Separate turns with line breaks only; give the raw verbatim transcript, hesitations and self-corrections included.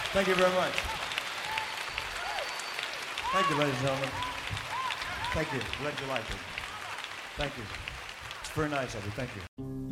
Thank you very much. Thank you, ladies and gentlemen. Thank you. Glad you like it. Thank you. It's very nice of you. Thank you.